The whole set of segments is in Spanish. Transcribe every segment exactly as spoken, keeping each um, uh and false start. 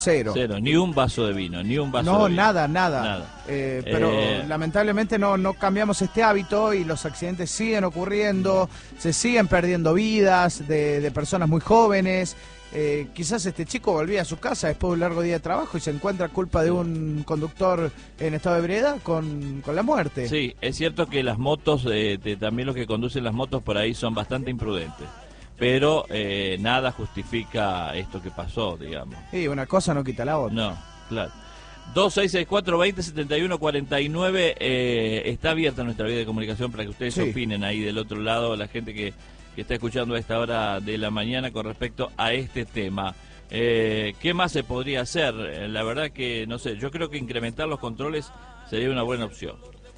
Cero. Cero, ni un vaso de vino, ni un vaso No, de vino. nada, nada. Nada. Eh, pero Eh... lamentablemente no, no cambiamos este hábito y los accidentes siguen ocurriendo, se siguen perdiendo vidas de, de personas muy jóvenes. Eh, quizás este chico volvía a su casa después de un largo día de trabajo y se encuentra culpa de un conductor en estado de ebriedad con, con la muerte. Sí, es cierto que las motos, eh, de, también los que conducen las motos por ahí son bastante imprudentes. Pero eh, nada justifica esto que pasó, digamos. Sí, una cosa no quita la otra. No, claro. dos seis seis cuatro, veinte, setenta y uno, cuarenta y nueve, eh, está abierta nuestra vía de comunicación para que ustedes Sí. opinen ahí del otro lado, la gente que, que está escuchando a esta hora de la mañana con respecto a este tema. Eh, ¿Qué más se podría hacer? Eh, la verdad que, no sé, yo creo que incrementar los controles sería una buena opción.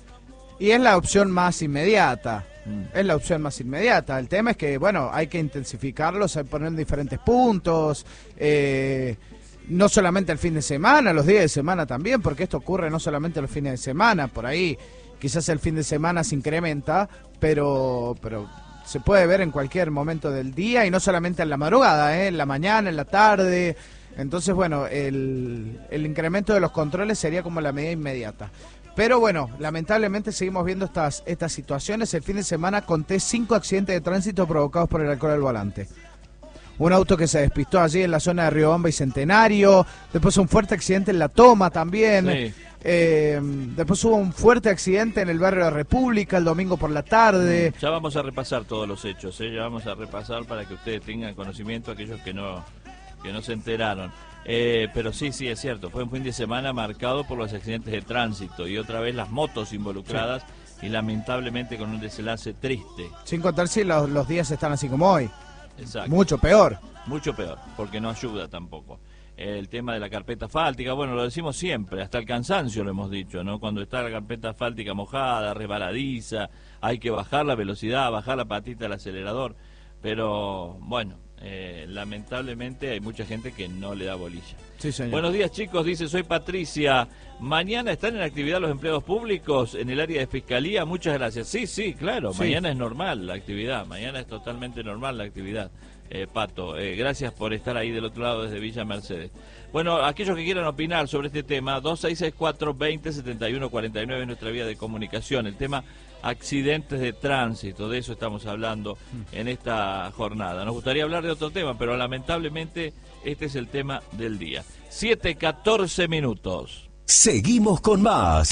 Y es la opción más inmediata. Mm. Es la opción más inmediata. El tema es que, bueno, hay que intensificarlos, hay que poner diferentes puntos, eh, no solamente el fin de semana, los días de semana también, porque esto ocurre no solamente los fines de semana, por ahí quizás el fin de semana se incrementa, pero, pero se puede ver en cualquier momento del día y no solamente en la madrugada, ¿eh? En la mañana, en la tarde. Entonces, bueno, el, el incremento de los controles sería como la medida inmediata. Pero bueno, lamentablemente seguimos viendo estas estas situaciones. El fin de semana conté cinco accidentes de tránsito provocados por el alcohol al volante. Un auto que se despistó allí en la zona de Riobamba y Centenario. Después un fuerte accidente en La Toma también. Sí. Eh, después hubo un fuerte accidente en el barrio de República el domingo por la tarde. Ya vamos a repasar todos los hechos, ¿eh? Ya vamos a repasar para que ustedes tengan conocimiento, aquellos que no, que no se enteraron. Eh, pero sí, sí, es cierto, fue un fin de semana marcado por los accidentes de tránsito y otra vez las motos involucradas, sí. Y lamentablemente con un desenlace triste. Sin contar si los, los días están así como hoy. Exacto. Mucho peor. Mucho peor, porque no ayuda tampoco. El tema de la carpeta asfáltica, bueno, lo decimos siempre, hasta el cansancio lo hemos dicho, ¿no? Cuando está la carpeta asfáltica mojada, resbaladiza, hay que bajar la velocidad, bajar la patita del acelerador, pero bueno, eh, lamentablemente hay mucha gente que no le da bolilla. Sí, señor. Buenos días, chicos, dice, soy Patricia. Mañana están en actividad los empleados públicos en el área de fiscalía, muchas gracias. Sí, sí, claro, Sí. Mañana es normal la actividad, mañana es totalmente normal la actividad. Eh, Pato, eh, gracias por estar ahí del otro lado desde Villa Mercedes. Bueno, aquellos que quieran opinar sobre este tema, dos seis seis cuatro, veinte, setenta y uno, cuarenta y nueve es nuestra vía de comunicación. El tema accidentes de tránsito, de eso estamos hablando en esta jornada. Nos gustaría hablar de otro tema, pero lamentablemente este es el tema del día. siete, catorce minutos. Seguimos con más.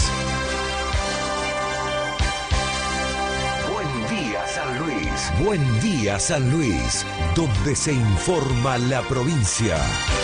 Buen día, San Luis. Buen día, San Luis, donde se informa la provincia.